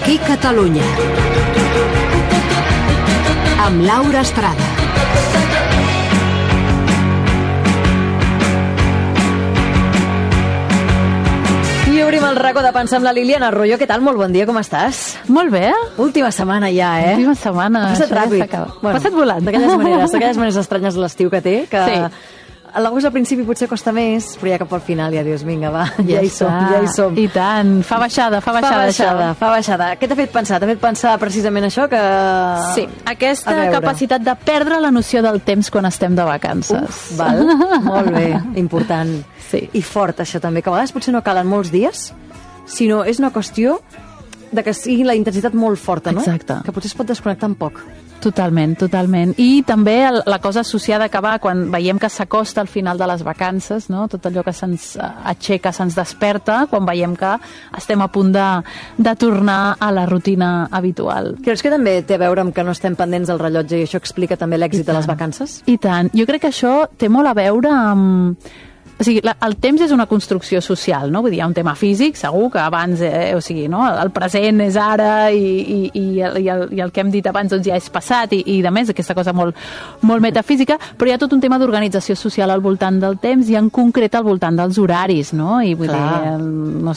Aquí Catalunya. Amb Laura Estrada. I obrim el racó de pensar amb la Liliana Arroyo. Què tal? Molt bon dia, com estàs? Molt bé. Última setmana ja, Última setmana. Ha passat ràpid. Bueno, ha passat volant. D'aquelles maneres estranyes de l'estiu que té, que sí. A l'agost al principi potser costa més, però ja cap al final ja dius, vinga, va, ja hi som. I tant, fa baixada. Fa baixada. Què t'ha fet pensar? T'ha fet pensar precisament això que... Sí, aquesta capacitat de perdre la noció del temps quan estem de vacances. Val, molt bé, important. Sí. I fort, això també, que a vegades potser no calen molts dies, sinó és una qüestió de que sigui la intensitat molt forta, no? Exacte. Que potser es pot desconnectar un poc. Totalment. I també la cosa associada que va quan veiem que s'acosta al final de les vacances, no? Tot allò que se'ns aixeca, se'ns desperta, quan veiem que estem a punt de tornar a la rutina habitual. Creus que també té a veure amb que no estem pendents del rellotge i això explica també l'èxit de les vacances? I tant. Jo crec que això té molt a veure amb... O sigui, el temps és una construcció social, no? Vull dir, hi ha un tema físic, segur, que abans, o sigui, no? El present és ara i el que hem dit abans doncs ja és passat i de més, aquesta cosa molt metafísica, però hi ha tot un tema d'organització social al voltant del temps i en concret al voltant dels horaris, no? I vull dir, no